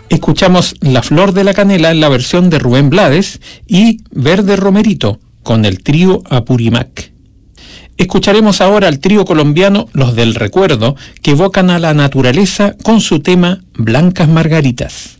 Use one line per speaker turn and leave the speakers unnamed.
Escuchamos La Flor de la Canela en la versión de Rubén Blades y Verde Romerito con el trío Apurimac. Escucharemos ahora al trío colombiano Los del Recuerdo, que evocan a la naturaleza con su tema Blancas Margaritas.